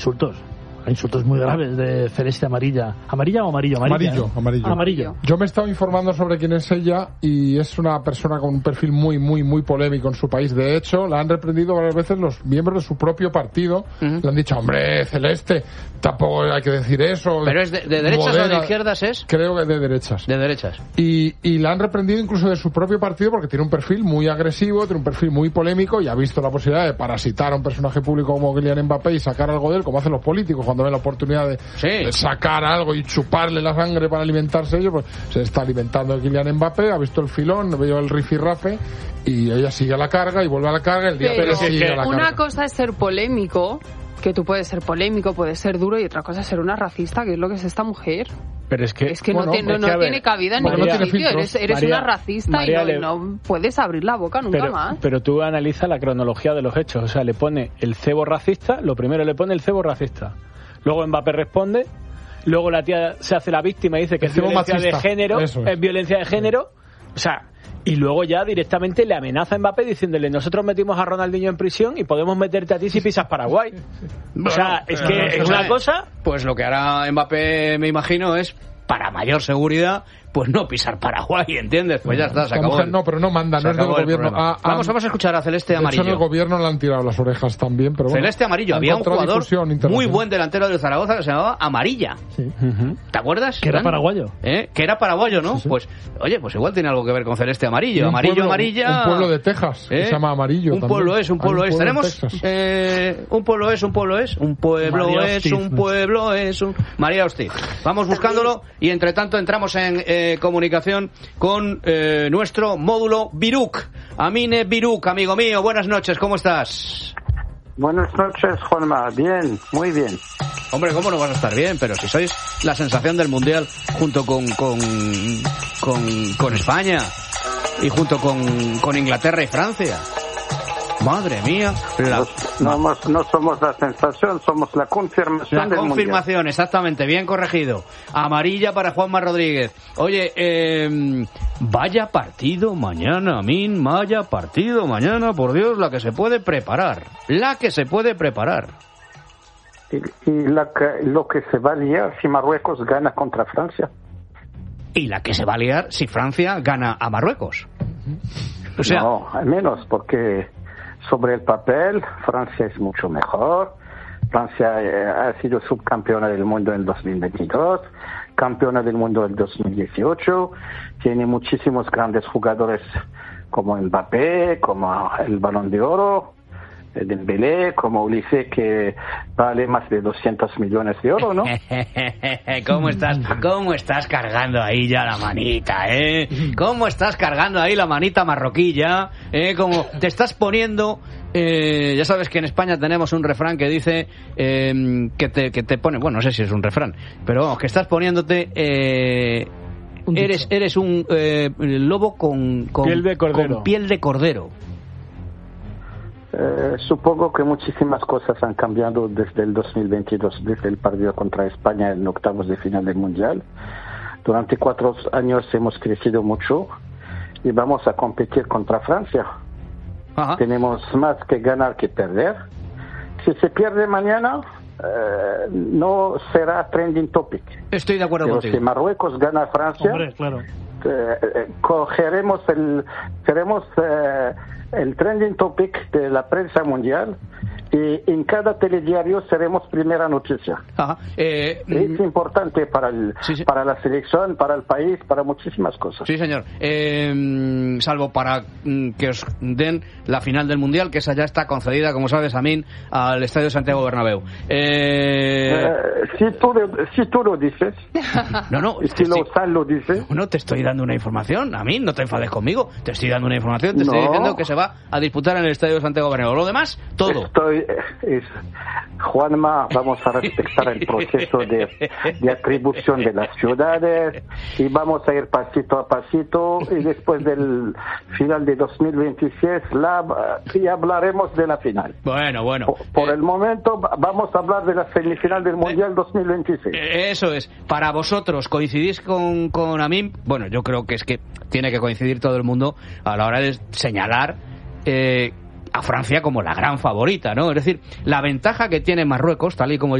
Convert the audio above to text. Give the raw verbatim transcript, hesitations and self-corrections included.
insultos. Hay insultos muy graves de celeste amarilla. ¿Amarilla o amarillo? Amarilla, amarillo, ¿eh? amarillo. Ah, amarillo. Yo me he estado informando sobre quién es ella y es una persona con un perfil muy, muy, muy polémico en su país. De hecho, la han reprendido varias veces los miembros de su propio partido. Uh-huh. Le han dicho, hombre, Celeste, tampoco hay que decir eso. ¿Pero es de, de derechas modera. o de izquierdas es? Creo que de derechas. De derechas. Y, y la han reprendido incluso de su propio partido porque tiene un perfil muy agresivo, tiene un perfil muy polémico y ha visto la posibilidad de parasitar a un personaje público como Kylian Mbappé y sacar algo de él, como hacen los políticos cuando ven la oportunidad de De, sí. de sacar algo y chuparle la sangre para alimentarse ellos, pues se está alimentando de Kylian Mbappé, ha visto el filón, veo el rifirrafe y ella sigue a la carga y vuelve a la carga el día pero pero sigue a la una carga. Cosa es ser polémico, que tú puedes ser polémico, puedes ser duro, y otra cosa es ser una racista, que es lo que es esta mujer. Pero es que, es que bueno, no, tiene, no, no ver, tiene cabida en María, ningún no sitio. Eres, eres María, una racista María y no, le... no puedes abrir la boca nunca pero, más. Pero tú analiza la cronología de los hechos. O sea, le pone el cebo racista, lo primero le pone el cebo racista. Luego Mbappé responde, luego la tía se hace la víctima y dice que es violencia machista. de género, es. es violencia de género. O sea, y luego ya directamente le amenaza a Mbappé diciéndole, nosotros metimos a Ronaldinho en prisión y podemos meterte a ti si pisas Paraguay. O sea, es que es una cosa... Pues lo que hará Mbappé, me imagino, es, para mayor seguridad, pues no pisar Paraguay, ¿entiendes? Pues ya está, se acabó. Mujer, no, pero no manda, no es del gobierno. Ah, ah, vamos, vamos a escuchar a Celeste Amarillo. De hecho, en el gobierno le han tirado las orejas también, pero bueno. Celeste Amarillo, había un jugador muy buen delantero del Zaragoza que se llamaba Amarilla. Sí. Uh-huh. ¿Te acuerdas? Que era paraguayo. ¿Eh? Que era paraguayo, ¿no? Sí, sí. Pues, oye, pues igual tiene algo que ver con Celeste Amarillo. Amarillo, pueblo, Amarilla. Un pueblo de Texas, ¿eh? Que se llama Amarillo. Un también. pueblo es, un pueblo es. Un pueblo Tenemos. Eh, un pueblo es, un pueblo es. Un pueblo María es, Hostiz, un pueblo es. Un... María Hostiz. Vamos buscándolo y entre tanto entramos en eh, comunicación con eh, nuestro módulo Biruk. Amine Biruk, amigo mío, buenas noches, ¿cómo estás? Buenas noches, Juanma, bien, muy bien. Hombre, ¿cómo no vas a estar bien? Pero si sois la sensación del Mundial junto con con, con, con España y junto con, con Inglaterra y Francia. Madre mía. La... No, no, no somos la sensación, somos la confirmación La del confirmación, mundial. Exactamente, bien corregido. Amarilla para Juanma Rodríguez. Oye, eh, vaya partido mañana, Amin, vaya partido mañana, por Dios, la que se puede preparar. La que se puede preparar. Y, y la que, lo que se va a liar si Marruecos gana contra Francia. Y la que se va a liar si Francia gana a Marruecos. O sea, no, al menos, porque... sobre el papel, Francia es mucho mejor. Francia eh, ha sido subcampeona del mundo en dos mil veintidós, campeona del mundo en dos mil dieciocho. Tiene muchísimos grandes jugadores como Mbappé, como el Balón de Oro, Dembélé, como Ulises, que vale más de doscientos millones de oro, ¿no? ¿Cómo estás, cómo estás cargando ahí ya la manita, eh? ¿Cómo estás cargando ahí la manita marroquilla? ¿Eh? Como te estás poniendo... Eh, ya sabes que en España tenemos un refrán que dice eh, que, te, que te pone... Bueno, no sé si es un refrán, pero vamos, que estás poniéndote... Eh, eres, eres un eh, lobo con, con, piel de cordero. con piel de cordero. Eh, supongo que muchísimas cosas han cambiado desde el dos mil veintidós, desde el partido contra España en octavos de final del Mundial. Durante cuatro años hemos crecido mucho y vamos a competir contra Francia. Ajá. Tenemos más que ganar que perder. Si se pierde mañana, eh, no será trending topic. Estoy de acuerdo Pero contigo. si Marruecos gana a Francia, Hombre, claro. eh, cogeremos el... seremos... Eh, el trending topic de la prensa mundial y en cada telediario seremos primera noticia. Ajá. Eh, es importante para el, sí, sí. para la selección, para el país, para muchísimas cosas. Sí, señor. Eh, salvo para mm, que os den la final del Mundial, que esa ya está concedida, como sabes, Amin, al Estadio Santiago Bernabéu. Eh... Eh, si, tú, si tú lo dices, no, no, y si estoy... lo, lo dice, no te estoy dando una información, Amin, no te enfades conmigo, te estoy dando una información, te no. estoy diciendo que se va a disputar en el Estadio Santiago Bernabéu. Lo demás, todo. Estoy, es, Juanma, vamos a respetar el proceso de, de atribución de las ciudades y vamos a ir pasito a pasito y después del final de dos mil veintiséis la, y hablaremos de la final. Bueno, bueno. Por, por eh, el momento vamos a hablar de la semifinal del Mundial eh, dos mil veintiséis. Eso es. Para vosotros, ¿coincidís con, con Amin? Bueno, yo creo que es que tiene que coincidir todo el mundo a la hora de señalar... Eh, a Francia como la gran favorita, ¿no? Es decir, la ventaja que tiene Marruecos, tal y como